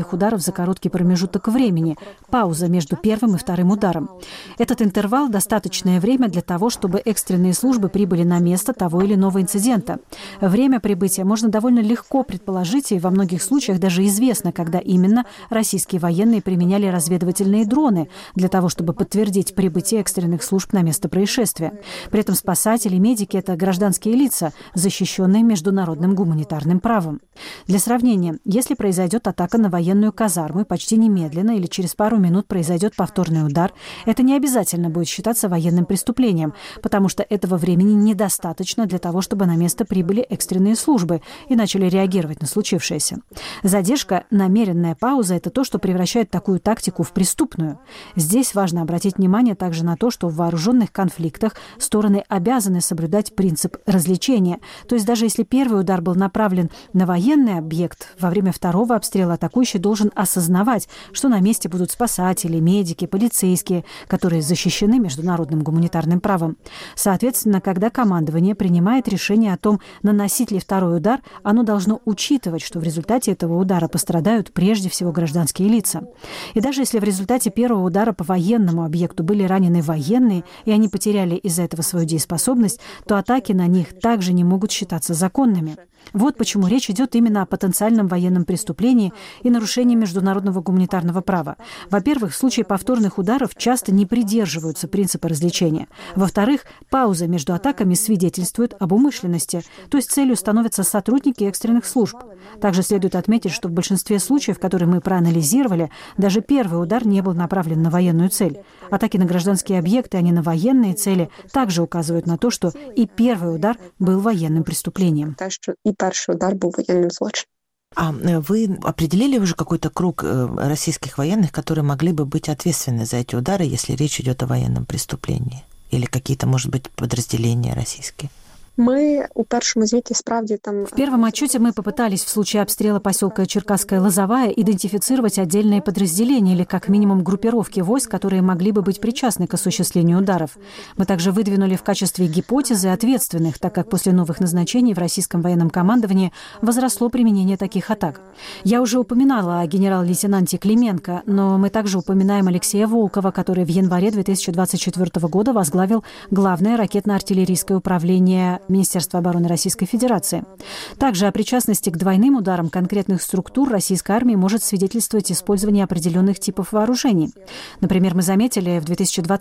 повторных ударов за короткий промежуток времени, пауза между первым и вторым ударом. Этот интервал – достаточное время для того, чтобы экстренные службы прибыли на место того или иного инцидента. Время прибытия можно довольно легко предположить, и во многих случаях даже известно, когда именно российские военные применяли разведывательные дроны для того, чтобы подтвердить прибытие экстренных служб на место происшествия. При этом спасатели, медики – это гражданские лица, защищенные международным гуманитарным правом. Для сравнения, если произойдет атака на военную казарму, почти немедленно или через пару минут произойдет повторный удар, это не обязательно будет считаться военным преступлением, потому что этого времени недостаточно для того, чтобы на место прибыли экстренные службы и начали реагировать на случившееся. Задержка, намеренная пауза – это то, что превращает такую тактику в преступную. Здесь важно обратить внимание также на то, что в вооруженных конфликтах стороны обязаны соблюдать принцип развлечения. То есть даже если первый удар был направлен на военный объект, во время второго обстрела атакующий должен осознавать, что на месте будут спасатели, медики, полицейские, которые защищены международным гуманитарным правом. Соответственно, когда командование принимает решение о том, наносить ли второй удар, оно должно учитывать, что в результате этого удара пострадают прежде всего гражданские лица. И даже если в результате первого удара по военному объекту были ранены военные, и они потеряли из-за этого свою дееспособность, то атаки на них также не могут считаться законными. Вот почему речь идет именно о потенциальном военном преступлении и нарушении международного гуманитарного права. Во-первых, в случае повторных ударов часто не придерживаются принципа развлечения. Во-вторых, пауза между атаками свидетельствует об умышленности, то есть целью становятся сотрудники экстренных служб. Также следует отметить, что в большинстве случаев, которые мы проанализировали, даже первый удар не был направлен на военную цель. Атаки на гражданские объекты, а не на военные цели, также указывают на то, что и первый удар был военным преступлением. И первый удар был военным злочином. А вы определили уже какой-то круг российских военных, которые могли бы быть ответственны за эти удары, если речь идет о военном преступлении? Или какие-то, может быть, подразделения российские? В первом отчете мы попытались в случае обстрела поселка Черкасская Лозовая идентифицировать отдельные подразделения или как минимум группировки войск, которые могли бы быть причастны к осуществлению ударов. Мы также выдвинули в качестве гипотезы ответственных, так как после новых назначений в российском военном командовании возросло применение таких атак. Я уже упоминала о генерал-лейтенанте Клименко, но мы также упоминаем Алексея Волкова, который в январе 2024 года возглавил Главное ракетно-артиллерийское управление Министерства обороны Российской Федерации. Также о причастности к двойным ударам конкретных структур российской армии может свидетельствовать использование определенных типов вооружений. Например, мы заметили в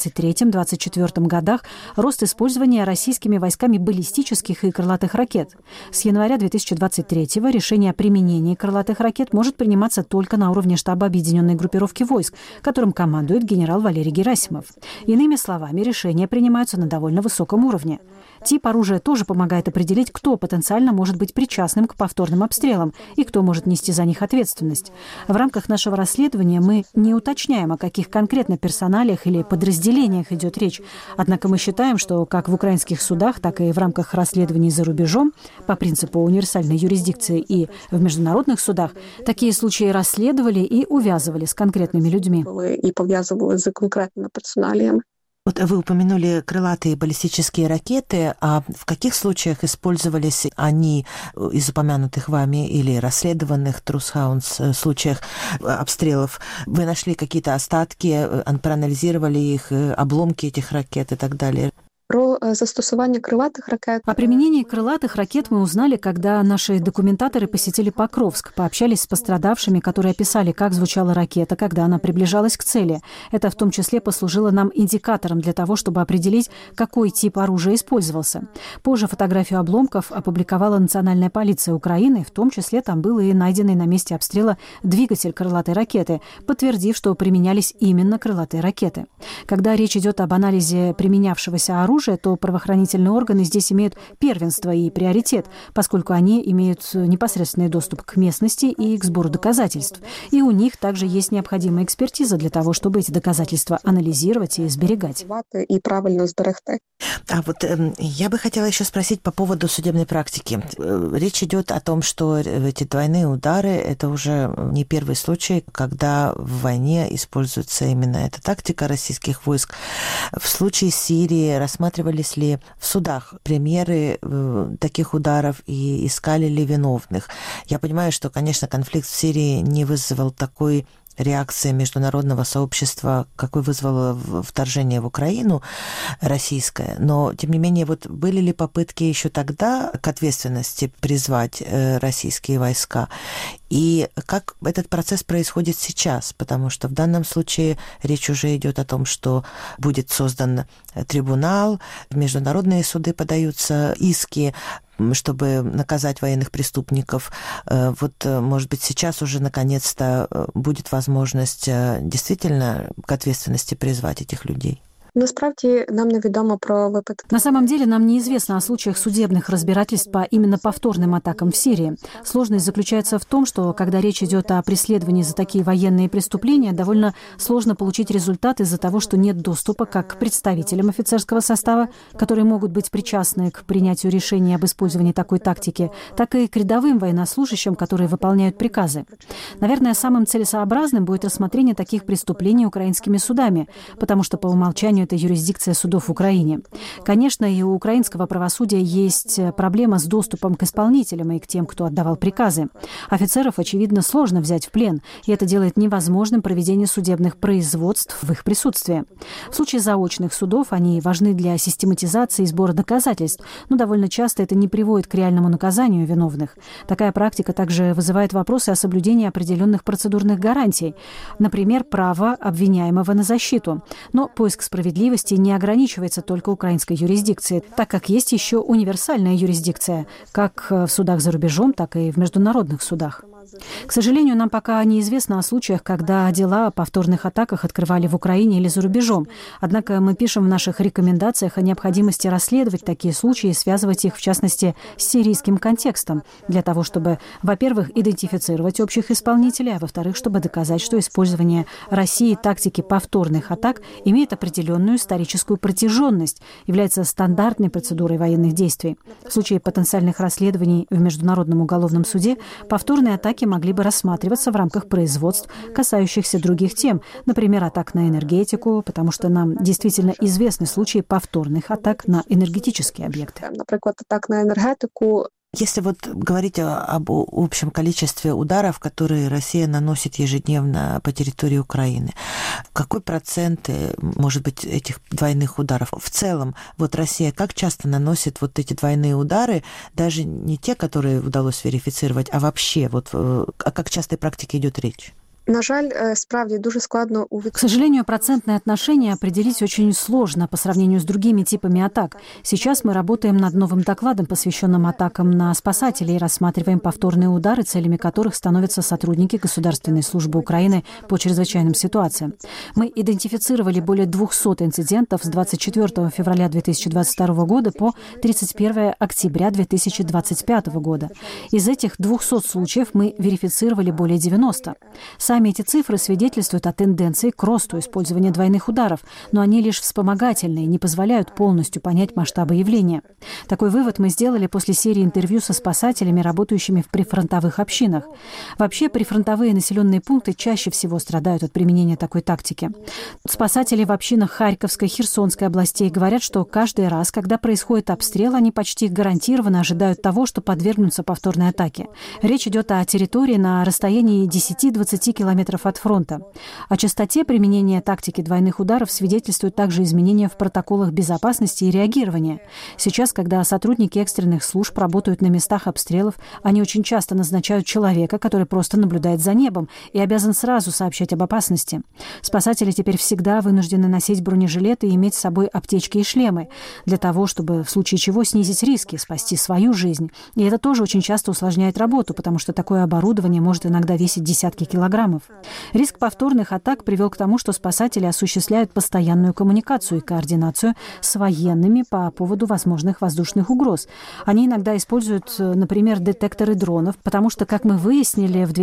2023-2024 годах рост использования российскими войсками баллистических и крылатых ракет. С января 2023 решение о применении крылатых ракет может приниматься только на уровне штаба объединенной группировки войск, которым командует генерал Валерий Герасимов. Иными словами, решения принимаются на довольно высоком уровне. Тип оружия тоже помогает определить, кто потенциально может быть причастным к повторным обстрелам и кто может нести за них ответственность. В рамках нашего расследования мы не уточняем, о каких конкретно персоналиях или подразделениях идет речь. Однако мы считаем, что как в украинских судах, так и в рамках расследований за рубежом по принципу универсальной юрисдикции и в международных судах такие случаи расследовали и увязывали с конкретными людьми. И повязывали с конкретными персоналиями. Вот вы упомянули крылатые баллистические ракеты, а в каких случаях использовались они из упомянутых вами или расследованных Трусхаунс случаях обстрелов? Вы нашли какие-то остатки, проанализировали их, обломки этих ракет и так далее? Про застосування крилатих ракет. О применении крылатых ракет мы узнали, когда наши документаторы посетили Покровск, пообщались с пострадавшими, которые описали, как звучала ракета, когда она приближалась к цели. Это в том числе послужило нам индикатором для того, чтобы определить, какой тип оружия использовался. Позже фотографию обломков опубликовала Национальная полиция Украины, в том числе там был и найденный на месте обстрела двигатель крылатой ракеты, подтвердив, что применялись именно крылатые ракеты. Когда речь идет об анализе применявшегося оружия, то правоохранительные органы здесь имеют первенство и приоритет, поскольку они имеют непосредственный доступ к местности и к сбору доказательств. И у них также есть необходимая экспертиза для того, чтобы эти доказательства анализировать и сберегать. И правильно сберегти. А вот я бы хотела еще спросить по поводу судебной практики. Речь идет о том, что эти двойные удары – это уже не первый случай, когда в войне используется именно эта тактика российских войск. В случае Сирии рассматривается рассматривались ли в судах примеры таких ударов и искали ли виновных? Я понимаю, что, конечно, конфликт в Сирии не вызвал такой реакции международного сообщества, какой вызвало вторжение в Украину российское. Но, тем не менее, вот были ли попытки еще тогда к ответственности призвать российские войска? И как этот процесс происходит сейчас? Потому что в данном случае речь уже идет о том, что будет создан трибунал, в международные суды подаются иски, чтобы наказать военных преступников. Вот, может быть, сейчас уже наконец-то будет возможность действительно к ответственности призвать этих людей? Насправді нам невідомо про випадки. На самом деле нам неизвестно о случаях судебных разбирательств по именно повторным атакам в Сирии. Сложность заключается в том, что когда речь идет о преследовании за такие военные преступления, довольно сложно получить результат из-за того, что нет доступа как к представителям офицерского состава, которые могут быть причастны к принятию решений об использовании такой тактики, так и к рядовым военнослужащим, которые выполняют приказы. Наверное, самым целесообразным будет рассмотрение таких преступлений украинскими судами, потому что по умолчанию это юрисдикция судов в Украине. Конечно, и у украинского правосудия есть проблема с доступом к исполнителям и к тем, кто отдавал приказы. Офицеров, очевидно, сложно взять в плен, и это делает невозможным проведение судебных производств в их присутствии. В случае заочных судов они важны для систематизации и сбора доказательств, но довольно часто это не приводит к реальному наказанию виновных. Такая практика также вызывает вопросы о соблюдении определенных процедурных гарантий, например, право обвиняемого на защиту. Но поиск справедливости не ограничивается только украинской юрисдикцией, так как есть еще универсальная юрисдикция, как в судах за рубежом, так и в международных судах. К сожалению, нам пока неизвестно о случаях, когда дела о повторных атаках открывали в Украине или за рубежом. Однако мы пишем в наших рекомендациях о необходимости расследовать такие случаи и связывать их, в частности, с сирийским контекстом, для того, чтобы, во-первых, идентифицировать общих исполнителей, а во-вторых, чтобы доказать, что использование России тактики повторных атак имеет определенную историческую протяженность, является стандартной процедурой военных действий. В случае потенциальных расследований в Международном уголовном суде повторные атаки могли бы рассматриваться в рамках производств, касающихся других тем, например, атак на энергетику, потому что нам действительно известны случаи повторных атак на энергетические объекты. Например, атак на энергетику. Если вот говорить об общем количестве ударов, которые Россия наносит ежедневно по территории Украины, какой процент, может быть, этих двойных ударов? В целом, вот Россия как часто наносит вот эти двойные удары, даже не те, которые удалось верифицировать, а вообще, вот о как частой практике идет речь? На жаль, справді дуже складно К сожалению, процентное отношение определить очень сложно по сравнению с другими типами атак. Сейчас мы работаем над новым докладом, посвященным атакам на спасателей, и рассматриваем повторные удары, целями которых становятся сотрудники Государственной службы Украины по чрезвычайным ситуациям. Мы идентифицировали более 200 инцидентов с 24 февраля 2022 года по 31 октября 2025 года. Из этих 200 случаев мы верифицировали более 90. Сами эти цифры свидетельствуют о тенденции к росту использования двойных ударов, но они лишь вспомогательные, не позволяют полностью понять масштабы явления. Такой вывод мы сделали после серии интервью со спасателями, работающими в прифронтовых общинах. Вообще, прифронтовые населенные пункты чаще всего страдают от применения такой тактики. Спасатели в общинах Харьковской, Херсонской областей говорят, что каждый раз, когда происходит обстрел, они почти гарантированно ожидают того, что подвергнутся повторной атаке. Речь идет о территории на расстоянии 10-20 километров от фронта. О частоте применения тактики двойных ударов свидетельствуют также изменения в протоколах безопасности и реагирования. Сейчас, когда сотрудники экстренных служб работают на местах обстрелов, они очень часто назначают человека, который просто наблюдает за небом и обязан сразу сообщать об опасности. Спасатели теперь всегда вынуждены носить бронежилеты и иметь с собой аптечки и шлемы, для того, чтобы в случае чего снизить риски, спасти свою жизнь. И это тоже очень часто усложняет работу, потому что такое оборудование может иногда весить десятки килограммов. Риск повторных атак привел к тому, что спасатели осуществляют постоянную коммуникацию и координацию с военными по поводу возможных воздушных угроз. Они иногда используют, например, детекторы дронов, потому что, как мы выяснили, в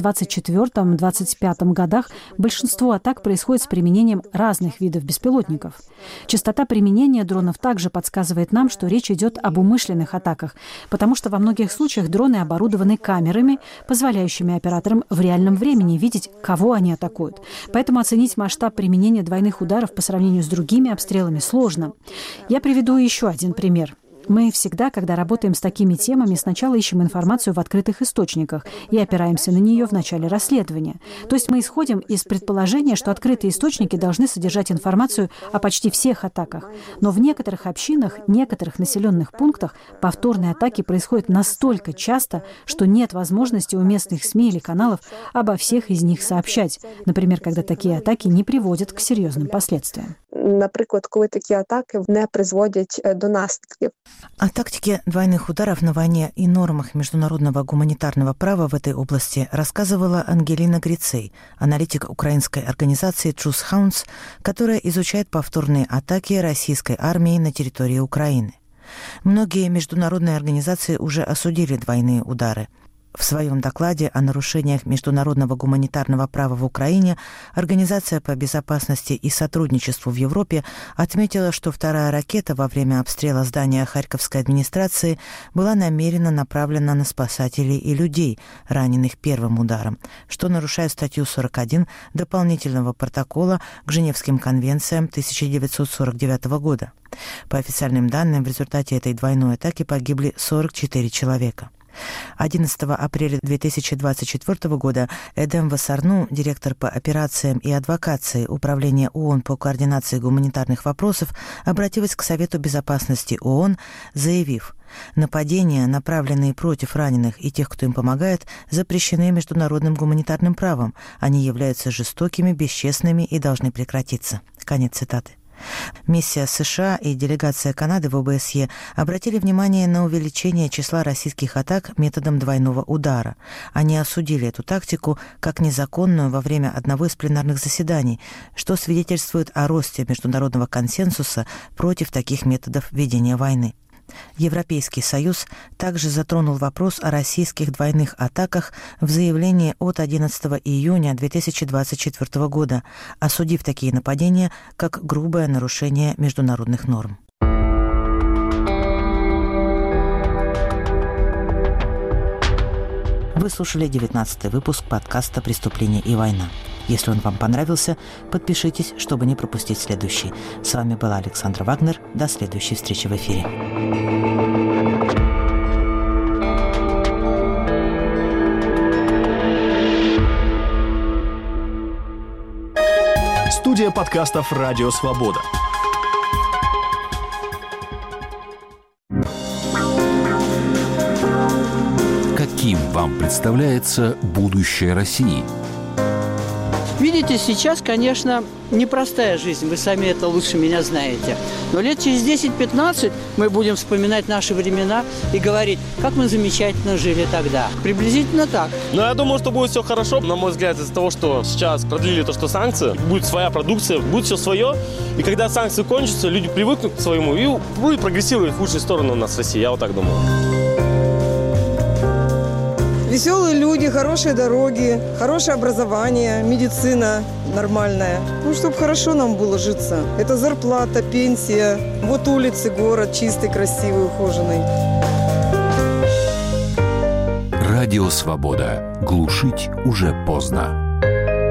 2024-2025 годах большинство атак происходит с применением разных видов беспилотников. Частота применения дронов также подсказывает нам, что речь идет об умышленных атаках, потому что во многих случаях дроны оборудованы камерами, позволяющими операторам в реальном времени видеть, кого они атакуют. Поэтому оценить масштаб применения двойных ударов по сравнению с другими обстрелами сложно. Я приведу еще один пример. Мы всегда, когда работаем с такими темами, сначала ищем информацию в открытых источниках и опираемся на нее в начале расследования. То есть мы исходим из предположения, что открытые источники должны содержать информацию о почти всех атаках. Но в некоторых общинах, некоторых населенных пунктах повторные атаки происходят настолько часто, что нет возможности у местных СМИ или каналов обо всех из них сообщать. Например, когда такие атаки не приводят к серьезным последствиям. Наприклад, коли такі атаки не призводять до наслідків. О тактике двойных ударов на войне и нормах международного гуманитарного права в этой области рассказывала Ангелина Грицей, аналитик украинской организации Truth Hounds, которая изучает повторные атаки российской армии на территории Украины. Многие международные организации уже осудили двойные удары. В своем докладе о нарушениях международного гуманитарного права в Украине Организация по безопасности и сотрудничеству в Европе отметила, что вторая ракета во время обстрела здания Харьковской администрации была намеренно направлена на спасателей и людей, раненых первым ударом, что нарушает статью 41 дополнительного протокола к Женевским конвенциям 1949 года. По официальным данным, в результате этой двойной атаки погибли 44 человека. 11 апреля 2024 года Эдем Васарну, директор по операциям и адвокации Управления ООН по координации гуманитарных вопросов, обратилась к Совету безопасности ООН, заявив: «Нападения, направленные против раненых и тех, кто им помогает, запрещены международным гуманитарным правом. Они являются жестокими, бесчестными и должны прекратиться». Конец цитаты. Миссия США и делегация Канады в ОБСЕ обратили внимание на увеличение числа российских атак методом двойного удара. Они осудили эту тактику как незаконную во время одного из пленарных заседаний, что свидетельствует о росте международного консенсуса против таких методов ведения войны. Европейский Союз также затронул вопрос о российских двойных атаках в заявлении от 11 июня 2024 года, осудив такие нападения как грубое нарушение международных норм. Вы слушали 19-й выпуск подкаста «Преступление и война». Если он вам понравился, подпишитесь, чтобы не пропустить следующий. С вами была Александра Вагнер. До следующей встречи в эфире. Студия подкастов «Радио Свобода». Каким вам представляется будущее России? Видите, сейчас, конечно, непростая жизнь, вы сами это лучше меня знаете. Но лет через 10-15 мы будем вспоминать наши времена и говорить, как мы замечательно жили тогда. Приблизительно так. Но я думаю, что будет все хорошо. На мой взгляд, из-за того, что сейчас продлили то, что санкции, будет своя продукция, будет все свое. И когда санкции кончатся, люди привыкнут к своему и будет прогрессировать в лучшую сторону у нас в России. Я вот так думаю. Веселые люди, хорошие дороги, хорошее образование, медицина нормальная. Ну, чтобы хорошо нам было житься. Это зарплата, пенсия. Вот улицы, город чистый, красивый, ухоженный. Радио Свобода. Глушить уже поздно.